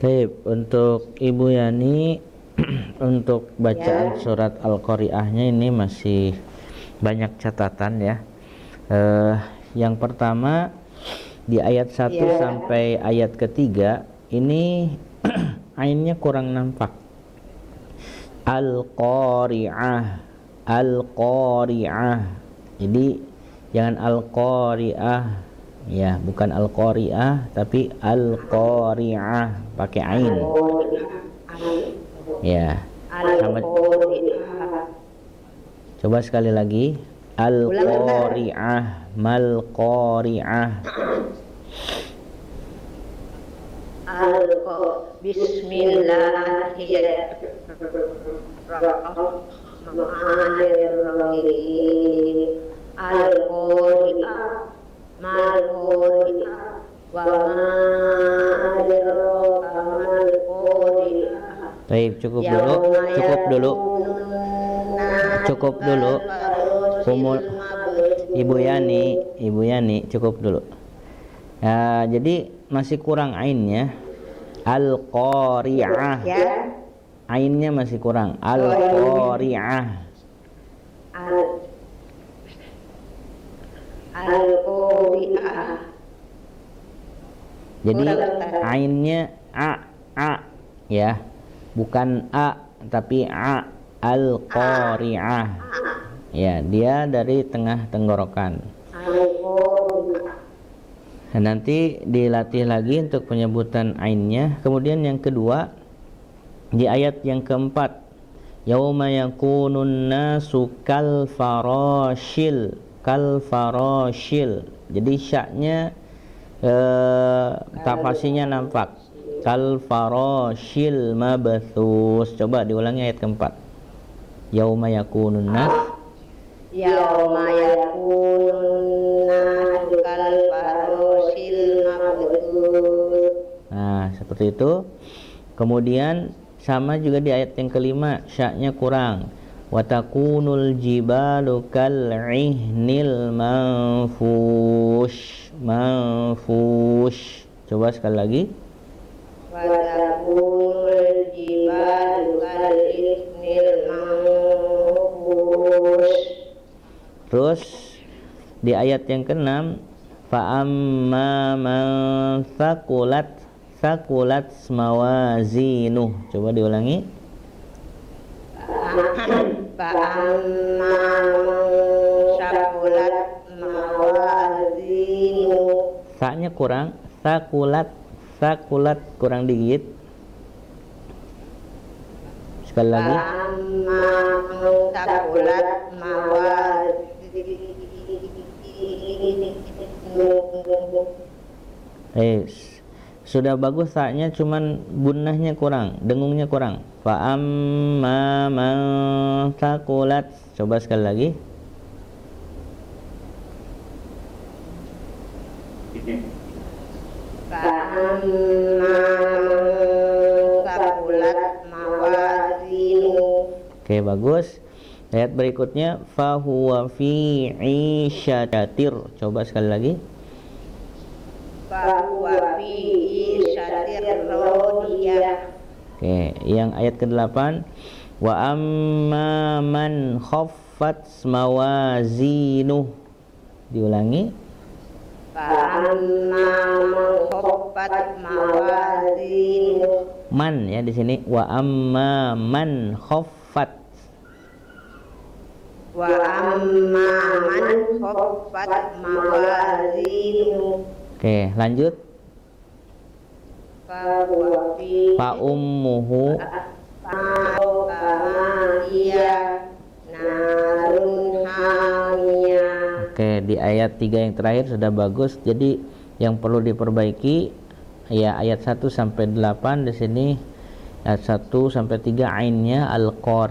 Baik, untuk Ibu Yani untuk bacaan surat Al-Qari'ahnya ini masih banyak catatan ya. Yang pertama di ayat 1 sampai ayat ketiga ini ainnya kurang nampak. Al-Qari'ah, Al-Qari'ah. Jadi jangan Al-Qari'ah ya, bukan Al-Qari'ah tapi Al-Qari'ah pakai ain. Ya. Sama. Coba sekali lagi. Al-Qari'ah, Mal-Qari'ah. Bismillahirrahmanirrahim. Al-Qari'ah, Mal-Qari'ah, wa ma adraka mal-Qari'ah. Baik, cukup dulu. Ibu Yani, cukup dulu. Nah, jadi masih kurang ainnya. Al-Qari'ah. Ainnya masih kurang. Al-Qari'ah. Al-Qari'ah. Jadi ainnya a ya. Bukan a tapi a. Al-Qari'ah. Ya, dia dari tengah tenggorokan. Nanti dilatih lagi untuk penyebutan ainnya. Kemudian yang kedua di ayat yang keempat, yauma yakunun nasu kal farashil. Jadi syaknya tafasinya nampak. Kal farashil mabthus. Coba diulangi ayat keempat. Yauma yakunun nas. Yauma yakunun nasu kal farashil mabthus. Nah, seperti itu. Kemudian sama juga di ayat yang kelima, syaknya kurang. Watakunul jibalu kal'ihnil manfush. Coba sekali lagi. Watakunul jibalu kal'ihnil manfush. Terus di ayat yang keenam, fa'amma man thaqulat mawazinuh. Coba diulangi. Fa'amma man thaqulat mawazinuh. Sa-nya kurang. Thaqulat kurang dikit. Sekali lagi. Fa'amma man thaqulat mawazinuh. Sudah bagus sa-nya, cuman gunnahnya kurang, dengungnya kurang. Fa amma man thaqulat. Coba sekali lagi. Fa amma man thaqulat mawazinuh. Oke, bagus. Ayat berikutnya fa huwa fi 'isyatir. Coba sekali lagi. Bahwa fi isyatir radiyah. Oke, yang ayat ke-8, wa amma man khaffat mawazinuh. Diulangi. Fa amma man khaffat mawazinuh. Man ya di sini, wa amma man khaffat. Wa amma man khaffat mawazinuh. Oke, lanjut. Fa ummuhu narun hamiyah. Oke, di ayat 3 yang terakhir sudah bagus. Jadi yang perlu diperbaiki ya ayat 1 sampai 8 di sini. Ayat 1 sampai 3 ainnya al-qari